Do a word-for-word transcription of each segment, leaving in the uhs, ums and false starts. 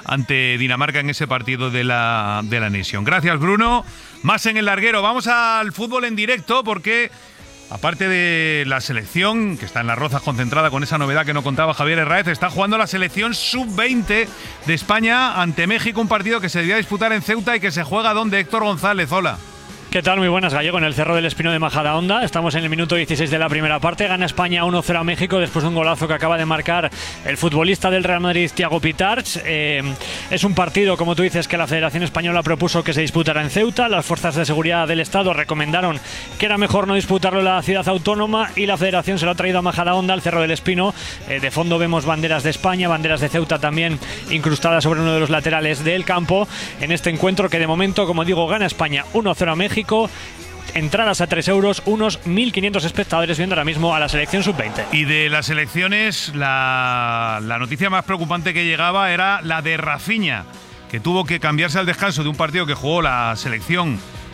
ante Dinamarca en ese partido de la, de la Nation. Gracias, Bruno. Más en el larguero. Vamos al fútbol en directo porque, aparte de la selección, que está en Las Rozas concentrada con esa novedad que no contaba Javier Herráez, está jugando la selección sub veinte de España ante México, un partido que se debía disputar en Ceuta y que se juega donde Héctor González. Hola. ¿Qué tal? Muy buenas, Gallego, en el Cerro del Espino de Majadahonda. Estamos en el minuto dieciséis de la primera parte. Gana España uno cero a México después de un golazo que acaba de marcar el futbolista del Real Madrid, Thiago Pitarch. Eh, es un partido, como tú dices, que la Federación Española propuso que se disputara en Ceuta. Las fuerzas de seguridad del Estado recomendaron que era mejor no disputarlo en la ciudad autónoma y la Federación se lo ha traído a Majadahonda, al Cerro del Espino. Eh, de fondo vemos banderas de España, banderas de Ceuta también incrustadas sobre uno de los laterales del campo. En este encuentro que de momento, como digo, gana España uno cero a México. Entradas a tres euros, unos mil quinientos espectadores viendo ahora mismo a la selección sub veinte. Y de las elecciones, la, la noticia más preocupante que llegaba era la de Rafinha, que tuvo que cambiarse al descanso de un partido que jugó la selección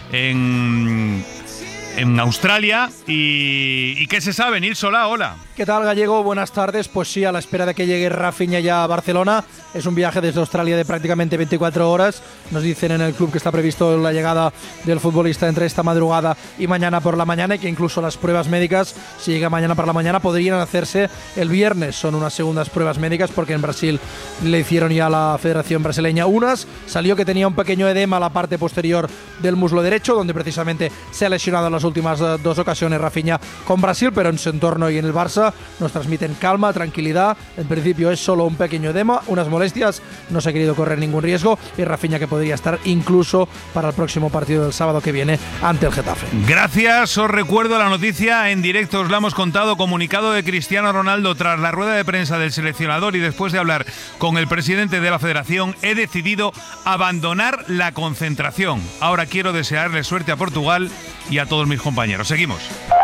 en, en Australia. ¿Y, y qué se sabe? Nil Solá, hola. ¿Qué tal, Gallego? Buenas tardes. Pues sí, a la espera de que llegue Rafinha ya a Barcelona. Es un viaje desde Australia de prácticamente veinticuatro horas. Nos dicen en el club que está previsto la llegada del futbolista entre esta madrugada y mañana por la mañana, y que incluso las pruebas médicas, si llega mañana por la mañana, podrían hacerse el viernes. Son unas segundas pruebas médicas porque en Brasil le hicieron ya a la Federación Brasileña unas. Salió que tenía un pequeño edema a la parte posterior del muslo derecho, donde precisamente se ha lesionado en las últimas dos ocasiones Rafinha con Brasil, pero en su entorno y en el Barça nos transmiten calma, tranquilidad. En principio es solo un pequeño edema, unas molestias, no se ha querido correr ningún riesgo, y Rafinha que podría estar incluso para el próximo partido del sábado que viene ante el Getafe. Gracias, os recuerdo la noticia en directo, os la hemos contado. Comunicado de Cristiano Ronaldo tras la rueda de prensa del seleccionador y después de hablar con el presidente de la federación: he decidido abandonar la concentración. Ahora quiero desearle suerte a Portugal y a todos mis compañeros. Seguimos.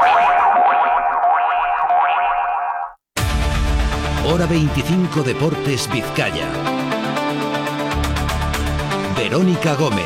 Hora veinticinco Deportes Vizcaya. Verónica Gómez.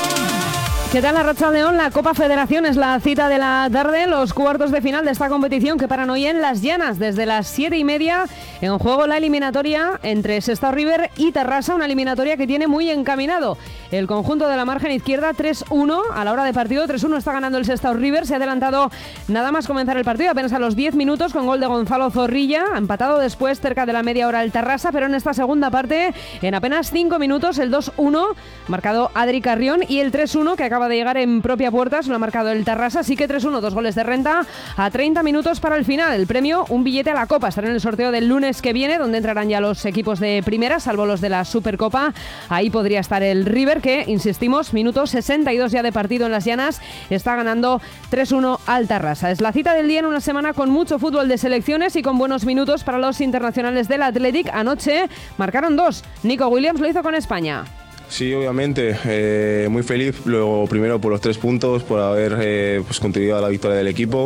¿Qué tal, Arratsaldeon? La Copa Federación es la cita de la tarde, los cuartos de final de esta competición que paran hoy en Las Llanas desde las siete y media. En juego la eliminatoria entre Sestao River y Terrassa, una eliminatoria que tiene muy encaminado el conjunto de la margen izquierda. Tres uno a la hora de partido, tres uno está ganando el Sestao River. Se ha adelantado nada más comenzar el partido, apenas a los diez minutos, con gol de Gonzalo Zorrilla. Ha empatado después cerca de la media hora el Terrassa, pero en esta segunda parte, en apenas cinco minutos, el dos uno marcado Adri Carrión, y el tres uno que acaba de llegar en propia puerta se lo ha marcado el Terrassa. Así que tres uno, dos goles de renta a treinta minutos para el final. El premio, un billete a la Copa. Estará en el sorteo del lunes que viene, donde entrarán ya los equipos de primera, salvo los de la Supercopa. Ahí podría estar el River, que, insistimos, minuto sesenta y dos ya de partido en Las Llanas, está ganando tres uno al Terrassa. Es la cita del día en una semana con mucho fútbol de selecciones y con buenos minutos para los internacionales del Athletic. Anoche marcaron dos. Nico Williams lo hizo con España. Sí, obviamente, eh, muy feliz, lo primero por los tres puntos, por haber eh, pues, contribuido a la victoria del equipo.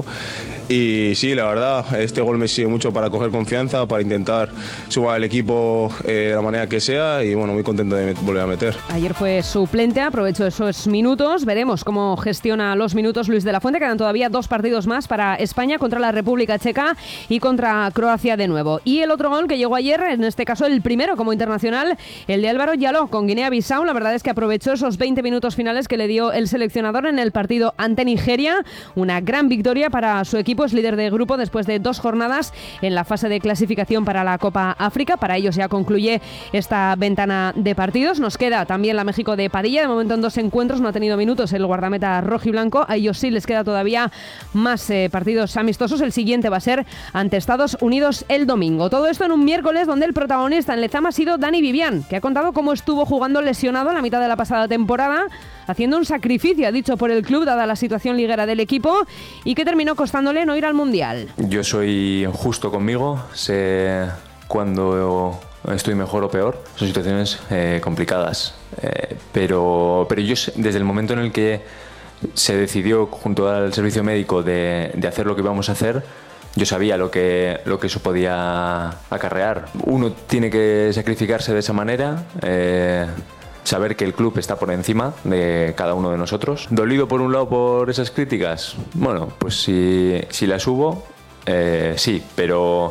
Y sí, la verdad, este gol me sirve mucho para coger confianza, para intentar sumar al equipo eh, de la manera que sea, y bueno, muy contento de volver a meter. Ayer fue suplente, aprovechó esos minutos. Veremos cómo gestiona los minutos Luis de la Fuente. Quedan todavía dos partidos más para España, contra la República Checa y contra Croacia de nuevo. Y el otro gol que llegó ayer, en este caso el primero como internacional, el de Álvaro Yaló con Guinea-Bissau. La verdad es que aprovechó esos veinte minutos finales que le dio el seleccionador en el partido ante Nigeria. Una gran victoria para su equipo. Es líder de grupo después de dos jornadas en la fase de clasificación para la Copa África. Para ellos ya concluye esta ventana de partidos. Nos queda también la México de Padilla. De momento en dos encuentros no ha tenido minutos el guardameta rojiblanco. A ellos sí les queda todavía más eh, partidos amistosos. El siguiente va a ser ante Estados Unidos el domingo. Todo esto en un miércoles donde el protagonista en Lezama ha sido Dani Vivian, que ha contado cómo estuvo jugando lesionado en la mitad de la pasada temporada, haciendo un sacrificio, ha dicho, por el club, dada la situación liguera del equipo, y que terminó costándole no ir al Mundial. Yo soy justo conmigo, sé cuando estoy mejor o peor. Son situaciones eh, complicadas, eh, pero, pero yo desde el momento en el que se decidió junto al servicio médico de, de hacer lo que íbamos a hacer, yo sabía lo que, lo que eso podía acarrear. Uno tiene que sacrificarse de esa manera, eh, saber que el club está por encima de cada uno de nosotros. ¿Dolido por un lado por esas críticas? Bueno, pues si, si las hubo, eh, sí, pero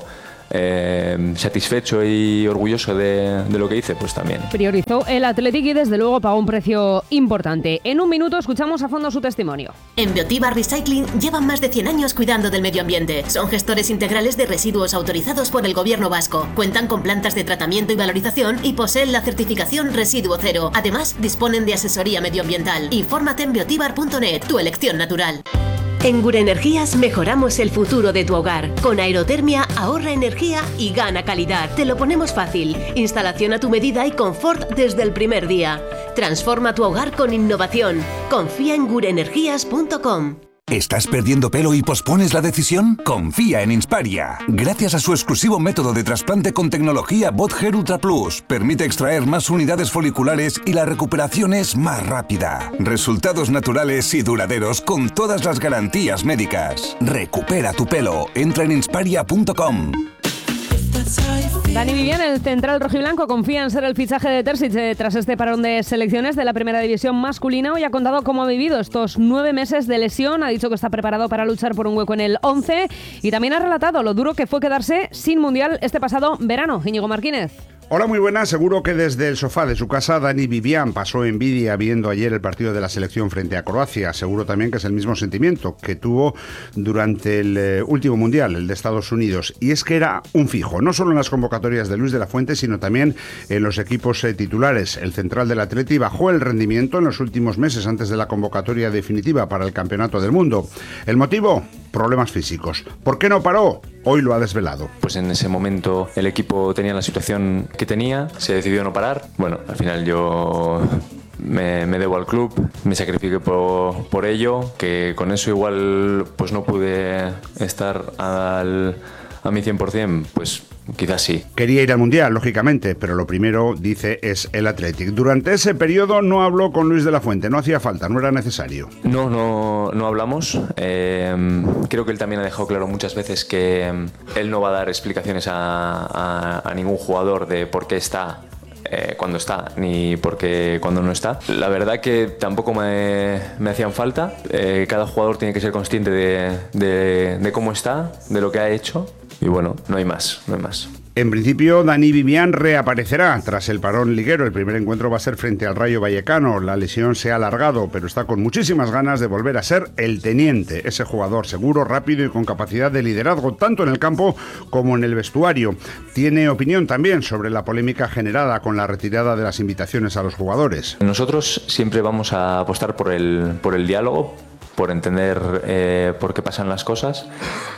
eh, satisfecho y orgulloso de, de lo que hice, pues también. Priorizó el Athletic y desde luego pagó un precio importante. En un minuto escuchamos a fondo su testimonio. En Biotiba Recycling llevan más de cien años cuidando del medio ambiente. Son gestores integrales de residuos autorizados por el gobierno vasco. Cuentan con plantas de tratamiento y valorización y poseen la certificación Residuo Cero. Además, disponen de asesoría medioambiental. Infórmate en biotibar punto net, tu elección natural. En Gure Energías mejoramos el futuro de tu hogar. Con aerotermia ahorra energía y gana calidad. Te lo ponemos fácil. Instalación a tu medida y confort desde el primer día. Transforma tu hogar con innovación. Confía en gure energías punto com. ¿Estás perdiendo pelo y pospones la decisión? Confía en Insparia. Gracias a su exclusivo método de trasplante con tecnología BotHair Ultra Plus, permite extraer más unidades foliculares y la recuperación es más rápida. Resultados naturales y duraderos con todas las garantías médicas. Recupera tu pelo. Entra en insparia punto com. Dani Vivian, el central rojiblanco, confía en ser el fichaje de Terzic eh, tras este parón de selecciones de la primera división masculina. Hoy ha contado cómo ha vivido estos nueve meses de lesión. Ha dicho que está preparado para luchar por un hueco en el once y también ha relatado lo duro que fue quedarse sin mundial este pasado verano. Íñigo Martínez. Hola, muy buenas. Seguro que desde el sofá de su casa Dani Vivian pasó envidia viendo ayer el partido de la selección frente a Croacia. Seguro también que es el mismo sentimiento que tuvo durante el eh, último mundial, el de Estados Unidos. Y es que era un fijo, no solo en las convocatorias de Luis de la Fuente, sino también en los equipos eh, titulares. El central del Atleti bajó el rendimiento en los últimos meses antes de la convocatoria definitiva para el Campeonato del Mundo. ¿El motivo? Problemas físicos. ¿Por qué no paró? Hoy lo ha desvelado. Pues en ese momento el equipo tenía la situación que tenía, se decidió no parar. Bueno, al final yo me, me debo al club, me sacrifiqué por, por ello, que con eso igual pues no pude estar al, a mi cien por ciento, pues quizás sí. Quería ir al Mundial, lógicamente, pero lo primero, dice, es el Athletic. Durante ese periodo no habló con Luis de la Fuente, no hacía falta, no era necesario. No, no, no hablamos. Eh, creo que él también ha dejado claro muchas veces que él no va a dar explicaciones a, a, a ningún jugador de por qué está Eh, cuando está, ni porque cuando no está. La verdad que tampoco me, me hacían falta. Eh, cada jugador tiene que ser consciente de, de, de cómo está, de lo que ha hecho. Y bueno, no hay más, no hay más. En principio, Dani Vivian reaparecerá tras el parón liguero. El primer encuentro va a ser frente al Rayo Vallecano. La lesión se ha alargado, pero está con muchísimas ganas de volver a ser el teniente, ese jugador seguro, rápido y con capacidad de liderazgo, tanto en el campo como en el vestuario. Tiene opinión también sobre la polémica generada con la retirada de las invitaciones a los jugadores. Nosotros siempre vamos a apostar por el, por el diálogo, por entender eh, por qué pasan las cosas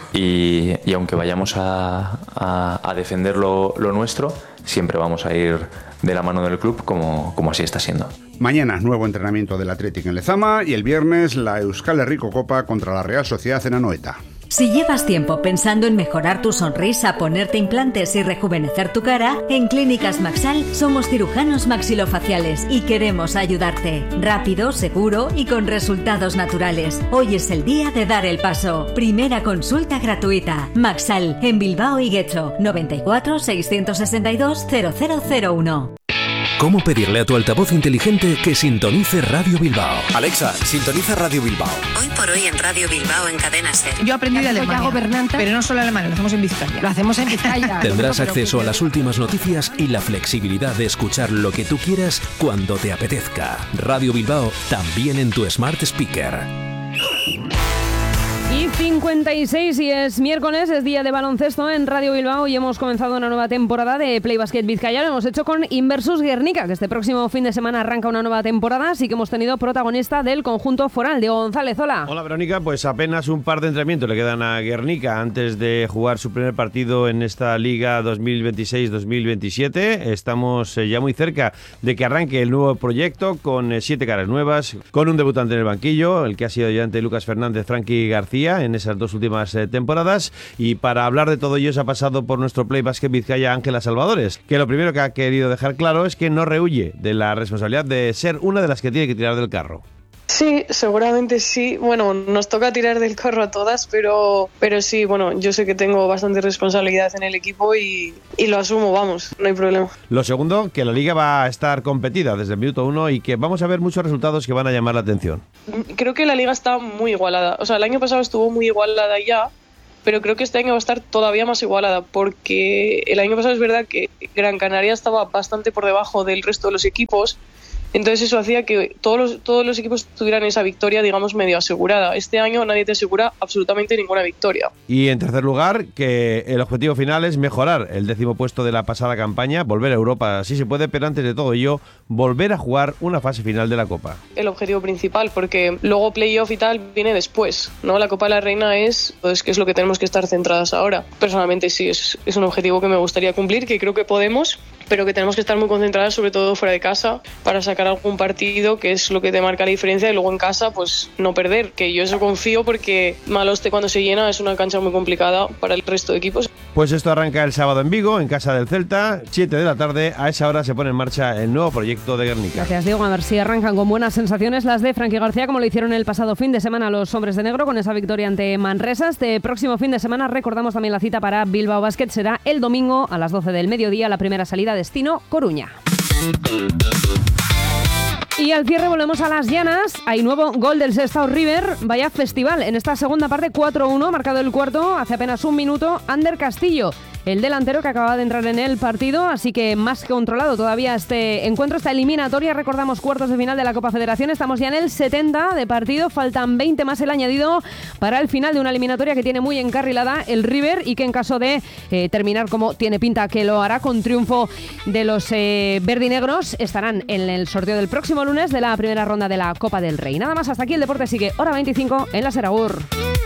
y, y aunque vayamos a, a, a defender lo, lo nuestro, siempre vamos a ir de la mano del club como, como así está siendo. Mañana nuevo entrenamiento del Athletic en Lezama y el viernes la Euskal Herriko Copa contra la Real Sociedad en Anoeta. Si llevas tiempo pensando en mejorar tu sonrisa, ponerte implantes y rejuvenecer tu cara, en Clínicas Maxal somos cirujanos maxilofaciales y queremos ayudarte. Rápido, seguro y con resultados naturales. Hoy es el día de dar el paso. Primera consulta gratuita. Maxal, en Bilbao y Guecho. noventa y cuatro, seiscientos sesenta y dos, cero cero cero uno. ¿Cómo pedirle a tu altavoz inteligente que sintonice Radio Bilbao? Alexa, sintoniza Radio Bilbao. Hoy por hoy en Radio Bilbao en Cadena Ser. Yo aprendí de Alemania, pero no solo alemán, lo hacemos en Vizcaya. Lo hacemos en Vizcaya. Tendrás acceso a las últimas noticias y la flexibilidad de escuchar lo que tú quieras cuando te apetezca. Radio Bilbao, también en tu Smart Speaker. Y cincuenta y seis y es miércoles, es día de baloncesto en Radio Bilbao y hemos comenzado una nueva temporada de Play Basket Vizcaya. Lo hemos hecho con Inversus Guernica, que este próximo fin de semana arranca una nueva temporada, así que hemos tenido protagonista del conjunto foral, Diego González. Hola. Hola Verónica, pues apenas un par de entrenamientos le quedan a Guernica antes de jugar su primer partido en esta Liga dos mil veintiséis dos mil veintisiete. Estamos ya muy cerca de que arranque el nuevo proyecto con siete caras nuevas, con un debutante en el banquillo, el que ha sido ya ante Lucas Fernández, Frankie García en esas dos últimas eh, temporadas. Y para hablar de todo ello se ha pasado por nuestro Play Basket Vizcaya Ángela Salvadores, que lo primero que ha querido dejar claro es que no rehuye de la responsabilidad de ser una de las que tiene que tirar del carro. Sí, seguramente sí. Bueno, nos toca tirar del carro a todas, pero, pero sí, bueno, yo sé que tengo bastante responsabilidad en el equipo y, y lo asumo, vamos, no hay problema. Lo segundo, que la liga va a estar competida desde el minuto uno y que vamos a ver muchos resultados que van a llamar la atención. Creo que la liga está muy igualada. O sea, el año pasado estuvo muy igualada ya pero creo que este año va a estar todavía más igualada, porque el año pasado es verdad que Gran Canaria estaba bastante por debajo del resto de los equipos. Entonces eso hacía que todos los, todos los equipos tuvieran esa victoria, digamos, medio asegurada. Este año nadie te asegura absolutamente ninguna victoria. Y en tercer lugar, que el objetivo final es mejorar el décimo puesto de la pasada campaña, volver a Europa, si se puede, pero antes de todo ello, volver a jugar una fase final de la Copa. El objetivo principal, porque luego playoff y tal viene después, ¿no? La Copa de la Reina es, pues, que es lo que tenemos que estar centradas ahora. Personalmente sí, es, es un objetivo que me gustaría cumplir, que creo que podemos, pero que tenemos que estar muy concentradas, sobre todo fuera de casa, para sacar algún partido, que es lo que te marca la diferencia, y luego en casa pues no perder, que yo eso confío, porque Maloste cuando se llena es una cancha muy complicada para el resto de equipos. Pues esto arranca el sábado en Vigo, en casa del Celta, siete de la tarde. A esa hora se pone en marcha el nuevo proyecto de Guernica. Gracias, Diego. A ver si arrancan con buenas sensaciones las de Frankie García, como lo hicieron el pasado fin de semana los hombres de negro con esa victoria ante Manresa. Este próximo fin de semana recordamos también la cita para Bilbao Basket, será el domingo a las doce del mediodía, la primera salida destino Coruña. Y al cierre volvemos a las llanas. Hay nuevo gol del Sestao River. Vaya festival. En esta segunda parte, cuatro uno, marcado el cuarto hace apenas un minuto. Ander Castillo, el delantero que acaba de entrar en el partido, así que más controlado todavía este encuentro, esta eliminatoria. Recordamos, cuartos de final de la Copa Federación. Estamos ya en el setenta de partido. Faltan veinte más el añadido para el final de una eliminatoria que tiene muy encarrilada el River y que en caso de eh, terminar como tiene pinta que lo hará con triunfo de los eh, verdinegros, estarán en el sorteo del próximo lunes de la primera ronda de la Copa del Rey. Nada más, hasta aquí el deporte sigue hora veinticinco en la Seragur.